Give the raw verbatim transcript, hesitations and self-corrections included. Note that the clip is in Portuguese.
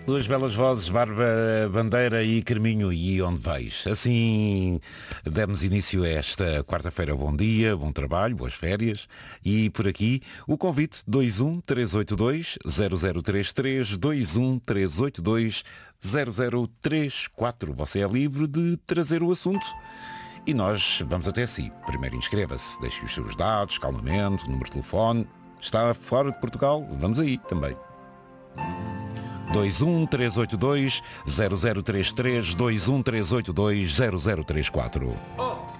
Duas belas vozes, Bárbara Bandeira e Carminho, e onde vais? Assim demos início a esta quarta-feira. Bom dia, bom trabalho, boas férias. E por aqui o convite dois um três oito dois zero zero três três, dois um três oito dois zero zero três quatro. Você é livre de trazer o assunto e nós vamos até si. Primeiro inscreva-se, deixe os seus dados, calmamente, o número de telefone. Está fora de Portugal? Vamos aí também. dois um três oito dois zero zero três três, dois um três oito dois zero zero três quatro.